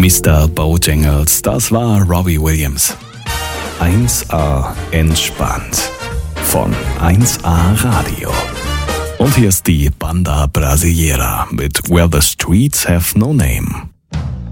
Mr. Bojangles, das war Robbie Williams. 1A entspannt von 1A Radio. Und hier ist die Banda Brasileira mit Where the Streets Have No Name.